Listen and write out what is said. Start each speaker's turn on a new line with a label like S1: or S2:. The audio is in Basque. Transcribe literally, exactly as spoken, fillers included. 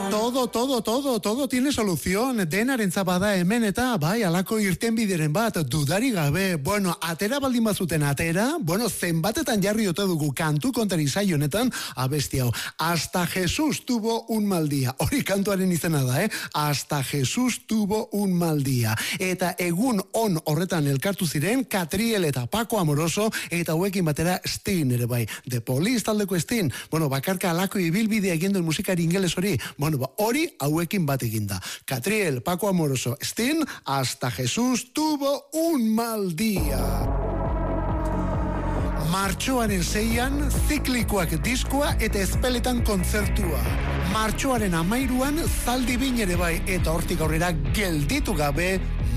S1: Todo, todo, todo, todo tiene solución. Denaren zabada hemen eta bai alako irtenbideren bat dudari gabe. Bueno, atera baldin bazuten atera, bueno, zenbatetan jarri ote dugu kantu kontari saio honetan abesti hau. Hasta Jesús tuvo un mal día. Hori kantuaren izena da, eh? Hasta Jesús tuvo un mal día. Eta egun on horretan elkartu ziren Catriel eta Paco Amoroso eta hauekin batera Sting ere bai. The Police taldeko Sting. Bueno, bakarka alako ibilbidea egin duen musikari ingeles hori. Bueno, ba, hori hauekin bat eginda. Catriel, Paco Amoroso, Sting, Hasta Jesús tuvo un mal día. Martxoaren seian, ziklikoak diskoa eta ezpeletan kontzertua. Martxoaren amairuan, zaldi bin ere bai, eta hortik aurrera gelditu gabe